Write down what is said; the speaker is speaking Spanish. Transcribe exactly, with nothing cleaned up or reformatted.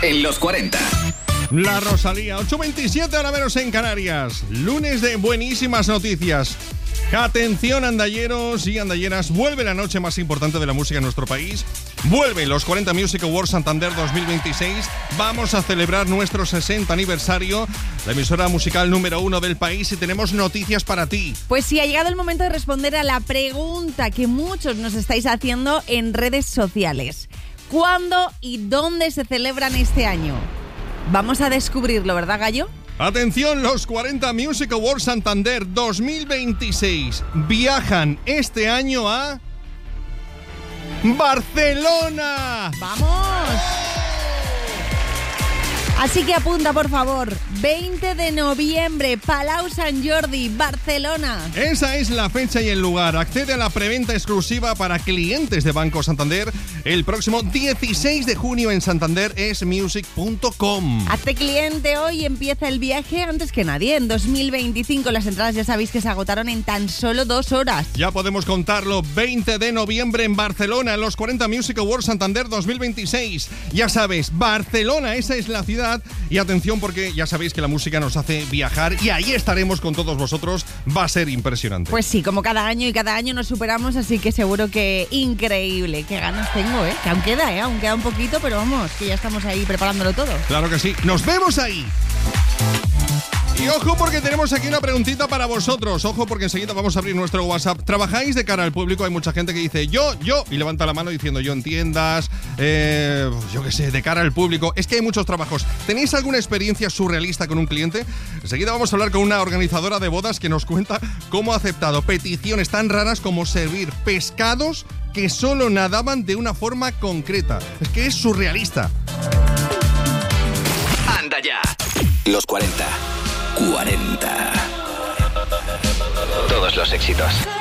en los cuarenta. La Rosalía, ocho veintisiete ahora menos en Canarias. Lunes de buenísimas noticias. Atención, andalleros y andalleras, vuelve la noche más importante de la música en nuestro país. Vuelven los cuarenta Music Awards Santander dos mil veintiséis. Vamos a celebrar nuestro sesenta aniversario, la emisora musical número uno del país, y tenemos noticias para ti. Pues sí, ha llegado el momento de responder a la pregunta que muchos nos estáis haciendo en redes sociales. ¿Cuándo y dónde se celebran este año? Vamos a descubrirlo, ¿verdad, Gallo? Atención, los cuarenta Music Awards Santander dos mil veintiséis viajan este año a Barcelona. ¡Vamos! Así que apunta, por favor, veinte de noviembre, Palau Sant Jordi, Barcelona. Esa es la fecha y el lugar. Accede a la preventa exclusiva para clientes de Banco Santander el próximo dieciséis de junio en santander es music punto com. Hazte cliente hoy y empieza el viaje antes que nadie. En dos mil veinticinco las entradas ya sabéis que se agotaron en tan solo dos horas. Ya podemos contarlo, veinte de noviembre en Barcelona, en los cuarenta Music Awards Santander dos mil veintiséis. Ya sabes, Barcelona, esa es la ciudad. Y atención, porque ya sabéis que la música nos hace viajar y ahí estaremos con todos vosotros. Va a ser impresionante. Pues sí, como cada año, y cada año nos superamos, así que seguro que increíble. Qué ganas tengo, ¿eh? Que aún queda, ¿eh? Aún queda un poquito, pero vamos, que ya estamos ahí preparándolo todo. Claro que sí. ¡Nos vemos ahí! Y ojo, porque tenemos aquí una preguntita para vosotros. Ojo, porque enseguida vamos a abrir nuestro WhatsApp. ¿Trabajáis de cara al público? Hay mucha gente que dice yo, yo, y levanta la mano diciendo yo en tiendas, eh, yo qué sé, de cara al público. Es que hay muchos trabajos. ¿Tenéis alguna experiencia surrealista con un cliente? Enseguida vamos a hablar con una organizadora de bodas que nos cuenta cómo ha aceptado peticiones tan raras como servir pescados que solo nadaban de una forma concreta. Es que es surrealista. Anda ya. Los cuarenta. cuarenta. Todos los éxitos.